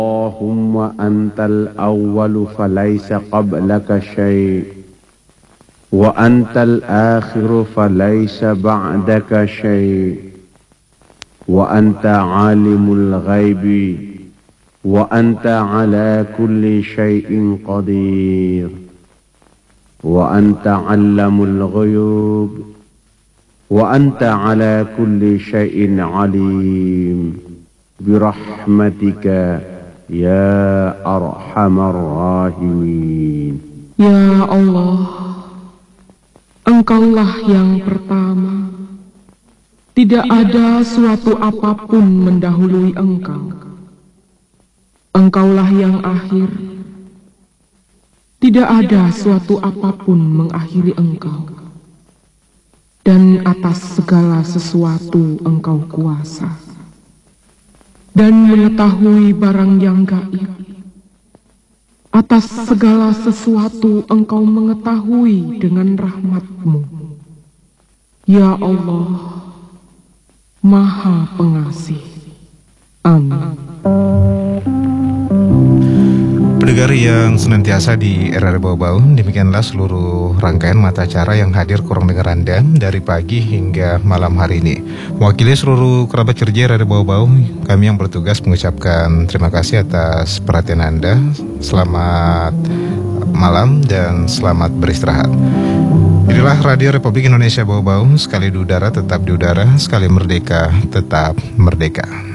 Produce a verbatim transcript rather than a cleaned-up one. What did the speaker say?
اللهم أنت الأول فليس قبلك شيء وأنت الآخر فليس بعدك شيء وأنت عالم الغيب وأنت على كل شيء قدير وأنت علم الغيوب وأنت على كل شيء عليم برحمتك يا أرحم الراحمين. Ya Allah, Engkaulah yang pertama, tidak ada suatu apapun mendahului Engkau. Engkaulah yang akhir, tidak ada suatu apapun mengakhiri Engkau. Dan atas segala sesuatu Engkau kuasa dan mengetahui barang yang gaib. Atas segala sesuatu Engkau mengetahui dengan rahmat-Mu. Ya Allah, Maha Pengasih. Amin. Pendengar yang senantiasa di R R Bau-Bau, demikianlah seluruh rangkaian mata acara yang hadir kurang dengar Anda dari pagi hingga malam hari ini. Mewakili seluruh kerabat kerja R R Bau-Bau, kami yang bertugas mengucapkan terima kasih atas perhatian Anda. Selamat malam dan selamat beristirahat. Inilah Radio Republik Indonesia Bau-Bau, sekali di udara tetap di udara, sekali merdeka tetap merdeka.